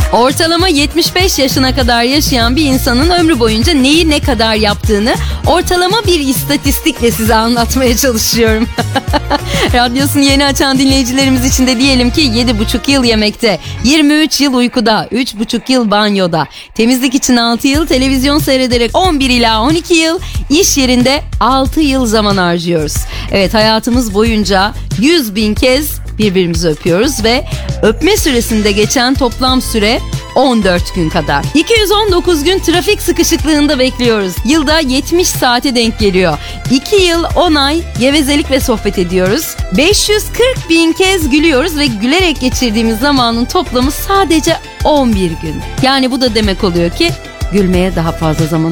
Ortalama 75 yaşına kadar yaşayan bir insanın ömrü boyunca neyi ne kadar yaptığını ortalama bir istatistikle size anlatmaya çalışıyorum. Radyosunu yeni açan dinleyicilerimiz için de diyelim ki 7,5 yıl yemekte, 23 yıl uykuda, 3,5 yıl banyoda, temizlik için 6 yıl, televizyon seyrederek 11 ila 12 yıl, iş yerinde 6 yıl zaman harcıyoruz. Evet, hayatımız boyunca 100.000 kez birbirimizi öpüyoruz ve öpme süresinde geçen toplam süre 14 gün kadar. 219 gün trafik sıkışıklığında bekliyoruz. Yılda 70 saate denk geliyor. 2 yıl 10 ay gevezelik ve sohbet ediyoruz. 540.000 kez gülüyoruz ve gülerek geçirdiğimiz zamanın toplamı sadece 11 gün. Yani bu da demek oluyor ki gülmeye daha fazla zaman